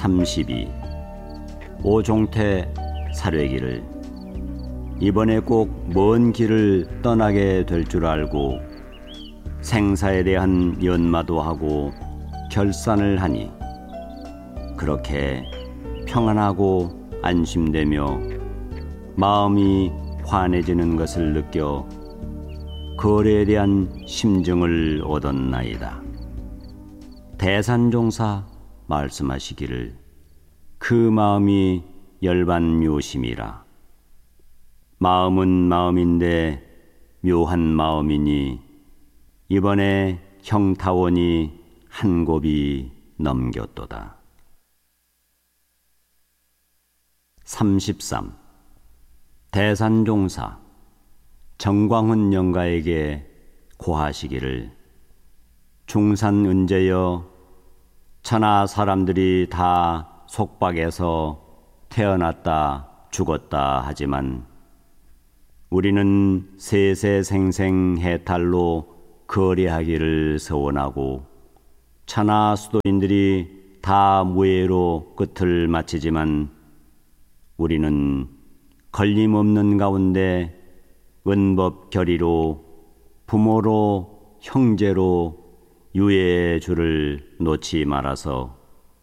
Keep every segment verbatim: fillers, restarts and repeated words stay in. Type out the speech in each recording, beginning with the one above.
삼십이. 오종태 사례기를 이번에 꼭 먼 길을 떠나게 될 줄 알고 생사에 대한 연마도 하고 결산을 하니 그렇게 평안하고 안심되며 마음이 환해지는 것을 느껴 거래에 대한 심증을 얻었나이다. 대산종사 말씀하시기를 그 마음이 열반묘심이라. 마음은 마음인데 묘한 마음이니 이번에 형타원이 한 곱이 넘겼도다. 삼십삼. 대산종사 정광훈 영가에게 고하시기를 중산은재여 천하 사람들이 다 속박에서 태어났다 죽었다 하지만 우리는 세세생생 해탈로 거래하기를 서원하고 천하 수도인들이 다 무예로 끝을 마치지만 우리는 걸림없는 가운데 은법 결의로 부모로 형제로 유예의 줄을 놓지 말아서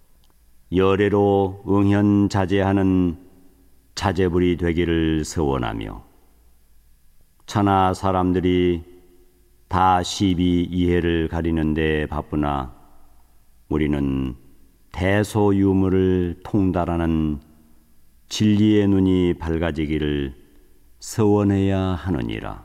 열애로 응현자제하는 자제불이 되기를 서원하며 천하 사람들이 다 시비 이해를 가리는 데 바쁘나 우리는 대소유무를 통달하는 진리의 눈이 밝아지기를 서원해야 하느니라.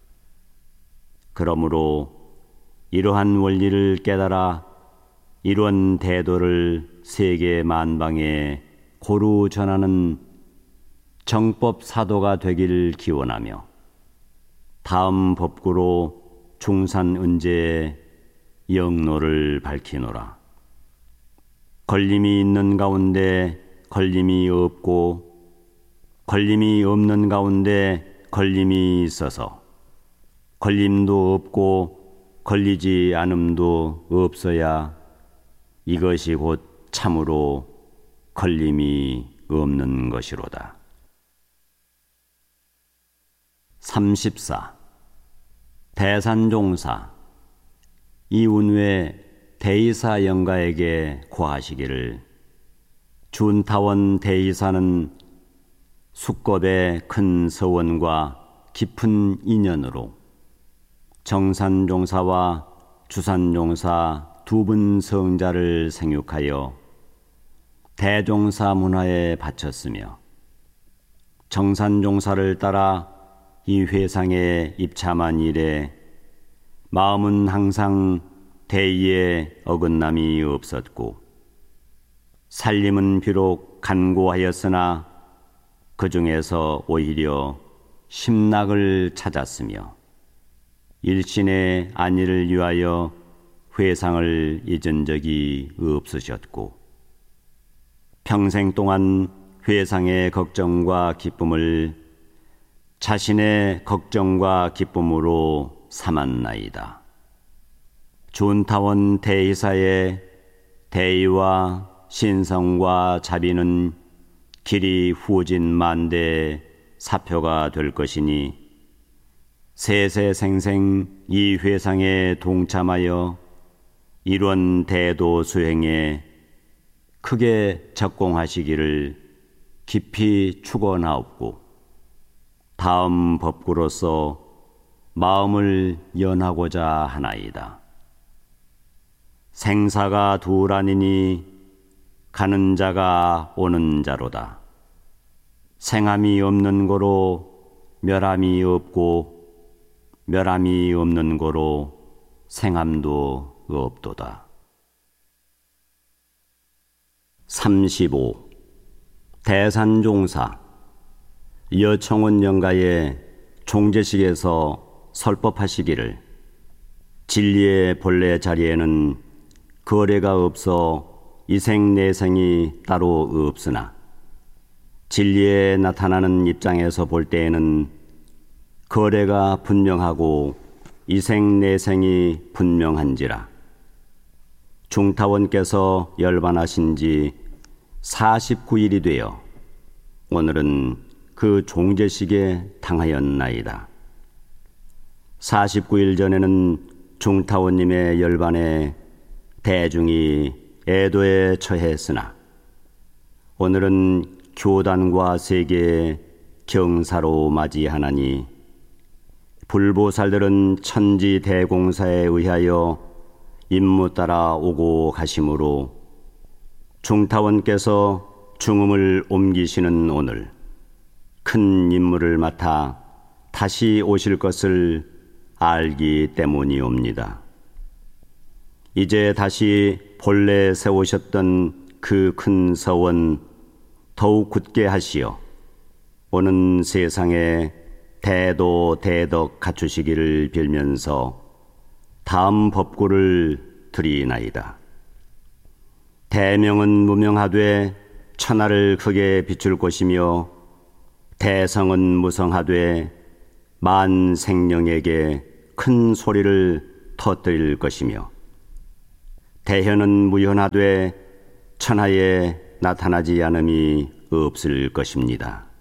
그러므로 이러한 원리를 깨달아 이런 대도를 세계 만방에 고루 전하는 정법 사도가 되길 기원하며 다음 법구로 중산은재의 영로를 밝히노라. 걸림이 있는 가운데 걸림이 없고 걸림이 없는 가운데 걸림이 있어서 걸림도 없고 걸리지 않음도 없어야 이것이 곧 참으로 걸림이 없는 것이로다. 삼십사. 대산종사 이운외 대의사 영가에게 고하시기를 준타원 대의사는 숙겁의 큰 서원과 깊은 인연으로 정산종사와 주산종사 두 분 성자를 생육하여 대종사 문화에 바쳤으며 정산종사를 따라 이 회상에 입참한 이래 마음은 항상 대의에 어긋남이 없었고 살림은 비록 간고하였으나 그 중에서 오히려 심락을 찾았으며 일신의 안위를 위하여 회상을 잊은 적이 없으셨고 평생 동안 회상의 걱정과 기쁨을 자신의 걱정과 기쁨으로 삼았나이다. 준타원 대의사의 대의와 신성과 자비는 길이 후진만대 사표가 될 것이니 세세생생 이 회상에 동참하여 이런 대도 수행에 크게 적공하시기를 깊이 축원하옵고 다음 법구로서 마음을 연하고자 하나이다. 생사가 둘 아니니 가는 자가 오는 자로다. 생함이 없는 고로 멸함이 없고 멸함이 없는 고로 생함도 없도다. 삼십오. 대산종사 여청원 영가의 종제식에서 설법하시기를 진리의 본래 자리에는 거래가 없어 이생내생이 따로 없으나 진리에 나타나는 입장에서 볼 때에는 거래가 분명하고 이생내생이 분명한지라 중타원께서 열반하신 지 사십구 일이 되어 오늘은 그 종제식에 당하였나이다. 사십구 일 전에는 중타원님의 열반에 대중이 애도에 처했으나 오늘은 교단과 세계의 경사로 맞이하나니 불보살들은 천지 대공사에 의하여 임무 따라 오고 가심으로 중타원께서 중음을 옮기시는 오늘 큰 임무를 맡아 다시 오실 것을 알기 때문이옵니다. 이제 다시 본래 세우셨던 그 큰 서원 더욱 굳게 하시어 오는 세상에 대도 대덕 갖추시기를 빌면서 다음 법구를 드리나이다. 대명은 무명하되 천하를 크게 비출 것이며 대성은 무성하되 만 생령에게 큰 소리를 터뜨릴 것이며 대현은 무현하되 천하에 나타나지 않음이 없을 것입니다.